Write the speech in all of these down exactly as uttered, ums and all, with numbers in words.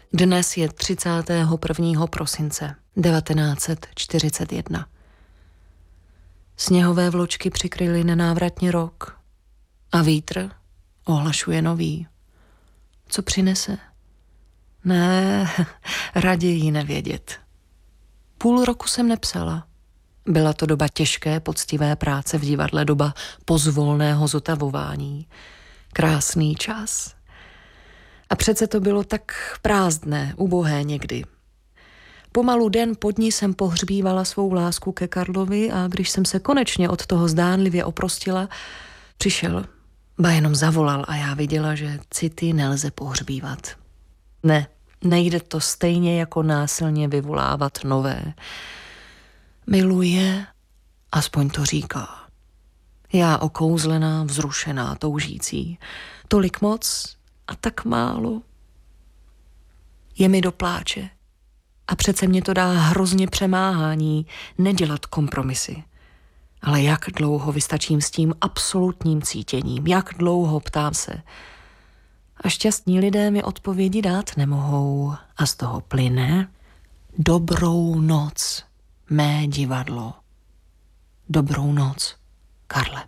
Dnes je třicátého prvního prosince devatenáct set čtyřicet jedna. Sněhové vločky přikryly nenávratně rok a vítr ohlašuje nový. Co přinese? Ne, raději nevědět. Půl roku jsem nepsala. Byla to doba těžké, poctivé práce v divadle, doba pozvolného zotavování. Krásný čas. A přece to bylo tak prázdné, ubohé někdy. Pomalu den po dni jsem pohřbívala svou lásku ke Karlovi a když jsem se konečně od toho zdánlivě oprostila, přišel, ba jenom zavolal a já viděla, že city nelze pohřbívat. Ne, nejde to stejně jako násilně vyvolávat nové. Miluje, aspoň to říká. Já okouzlená, vzrušená, toužící. Tolik moc a tak málo. Je mi do pláče. A přece mě to dá hrozně přemáhání nedělat kompromisy. Ale jak dlouho vystačím s tím absolutním cítěním? Jak dlouho, ptám se. A šťastní lidé mi odpovědi dát nemohou. A z toho plyne dobrou noc, mé divadlo. Dobrou noc, Karle.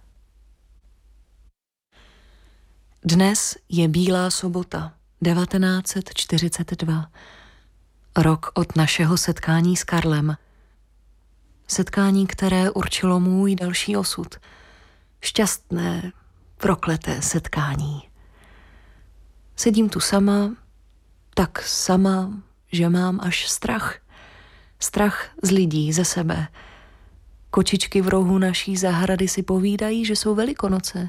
Dnes je Bílá sobota, devatenáct set čtyřicet dva. Rok od našeho setkání s Karlem. Setkání, které určilo můj další osud. Šťastné, prokleté setkání. Sedím tu sama, tak sama, že mám až strach. Strach z lidí, ze sebe. Kočičky v rohu naší zahrady si povídají, že jsou Velikonoce.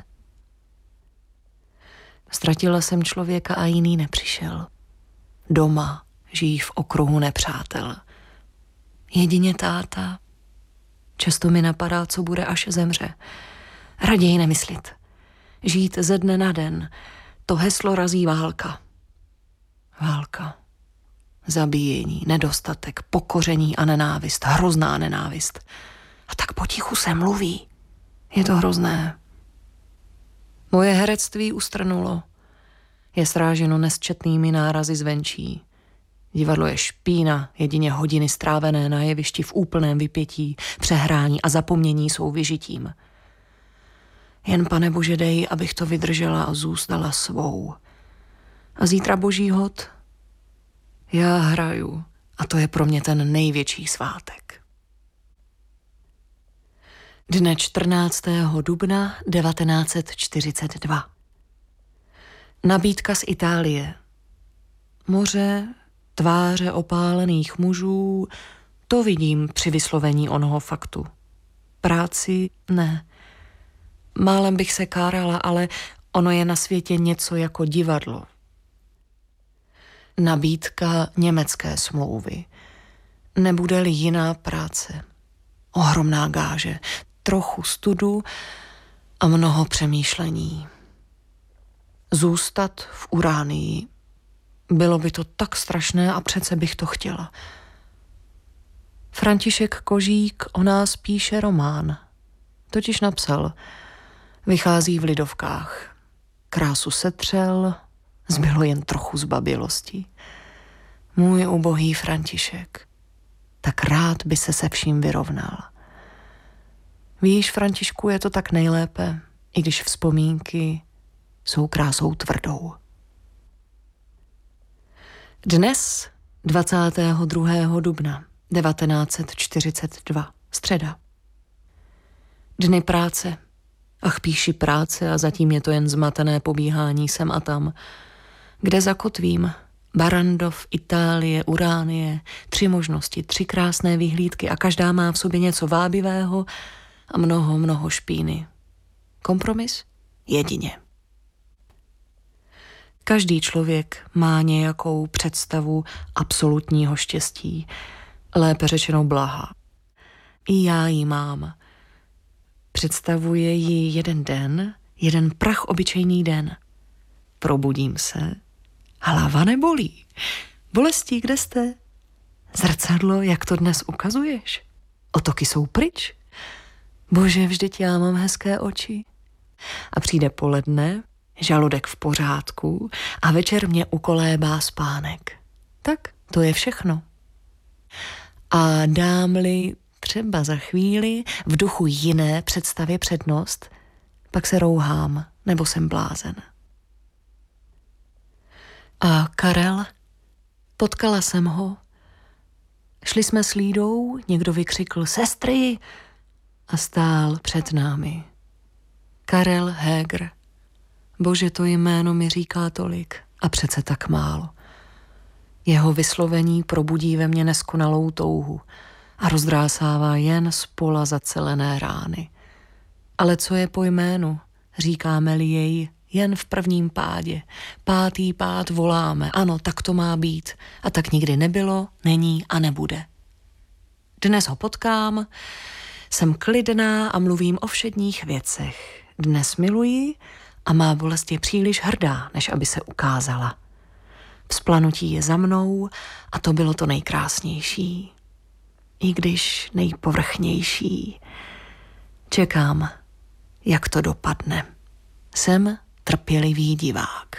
Ztratila jsem člověka a jiný nepřišel. Doma žijí v okruhu nepřátel. Jedině táta. Často mi napadá, co bude, až zemře. Raději nemyslit. Žít ze dne na den. To heslo razí válka. Válka. Zabíjení, nedostatek, pokoření a nenávist. Hrozná nenávist. A tak potichu se mluví. Je to hrozné. Moje herectví ustrnulo. Je sráženo nesčetnými nárazy zvenčí. Divadlo je špína, jedině hodiny strávené na jevišti v úplném vypětí, přehrání a zapomnění jsou vyžitím. Jen, Pane Bože, dej, abych to vydržela a zůstala svou. A zítra Boží hod? Já hraju a to je pro mě ten největší svátek. Dne čtrnáctého dubna devatenáct set čtyřicet dva. Nabídka z Itálie. Moře, tváře opálených mužů, to vidím při vyslovení onoho faktu. Práci ne. Málem bych se kárala, ale ono je na světě něco jako divadlo. Nabídka německé smlouvy. Nebude-li jiná práce. Ohromná gáže, trochu studu a mnoho přemýšlení. Zůstat v Uránii. Bylo by to tak strašné a přece bych to chtěla. František Kožík o nás píše román. Totiž napsal. Vychází v Lidovkách. Krásu setřel, zbylo jen trochu zbabělosti. Můj ubohý František. Tak rád by se se vším vyrovnal. Víš, Františku, je to tak nejlépe, i když vzpomínky jsou krásou tvrdou. Dnes, dvacátého druhého dubna devatenáct set čtyřicet dva, středa. Dny práce. Ach, píši práce a zatím je to jen zmatené pobíhání sem a tam. Kde zakotvím? Barandov, Itálie, Uránie, tři možnosti, tři krásné vyhlídky a každá má v sobě něco vábivého a mnoho, mnoho špíny. Kompromis? Jedině. Každý člověk má nějakou představu absolutního štěstí, lépe řečeno blaha. I já ji mám. Představuje ji jeden den, jeden prach obyčejný den. Probudím se, hlava nebolí. Bolestí, kde jste? Zrcadlo, jak to dnes ukazuješ? Otoky jsou pryč. Bože, vždyť já mám hezké oči. A přijde poledne, žaludek v pořádku a večer mě ukolébá spánek. Tak, to je všechno. A dám-li třeba za chvíli v duchu jiné představě přednost, pak se rouhám, nebo jsem blázen. A Karel? Potkala jsem ho. Šli jsme s Lídou, někdo vykřikl sestry a stál před námi. Karel Heger. Bože, to jméno mi říká tolik a přece tak málo. Jeho vyslovení probudí ve mně neskonalou touhu a rozdrásává jen spola zacelené rány. Ale co je po jménu, říkáme-li jej jen v prvním pádě. Pátý pád voláme, ano, tak to má být. A tak nikdy nebylo, není a nebude. Dnes ho potkám, jsem klidná a mluvím o všedních věcech. Dnes miluji a má bolest je příliš hrdá, než aby se ukázala. Vzplanutí je za mnou a to bylo to nejkrásnější. I když nejpovrchnější. Čekám, jak to dopadne. Jsem trpělivý divák.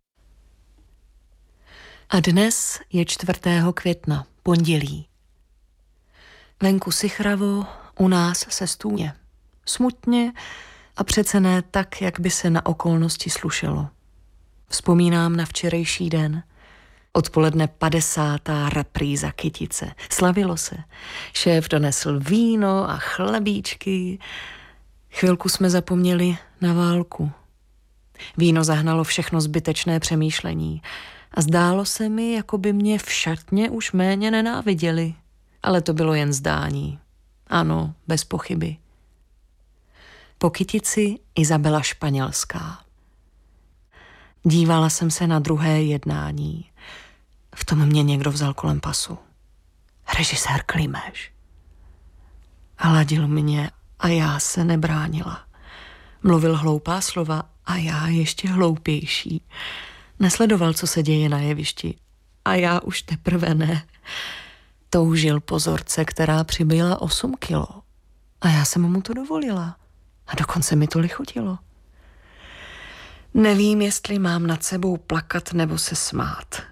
A dnes je čtvrtého května, pondělí. Venku sichravo, u nás se stůně. Smutně a přece ne tak, jak by se na okolnosti slušelo. Vzpomínám na včerejší den. Odpoledne padesátá repríza Kytice. Slavilo se. Šéf donesl víno a chlebíčky. Chvilku jsme zapomněli na válku. Víno zahnalo všechno zbytečné přemýšlení a zdálo se mi, jako by mě v šatně už méně nenáviděli. Ale to bylo jen zdání. Ano, bez pochyby. Po Kytici Izabela Španělská. Dívala jsem se na druhé jednání. V tom mě někdo vzal kolem pasu. Režisér Klimeš. Hladil mě a já se nebránila. Mluvil hloupá slova a já ještě hloupější. Nesledoval, co se děje na jevišti. A já už teprve ne. Toužil po zorce, která přibyla osm kilo. A já jsem mu to dovolila. A dokonce mi to lichotilo. Nevím, jestli mám nad sebou plakat nebo se smát.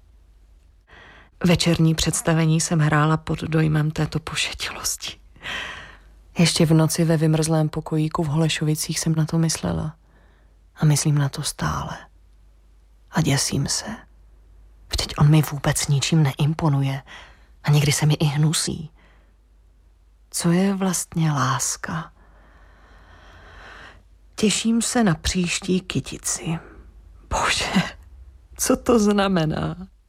Večerní představení jsem hrála pod dojmem této pošetilosti. Ještě v noci ve vymrzlém pokojíku v Holešovicích jsem na to myslela. A myslím na to stále. A děsím se. Vždyť on mi vůbec ničím neimponuje. A někdy se mi i hnusí. Co je vlastně láska? Těším se na příští Kytici. Bože, co to znamená?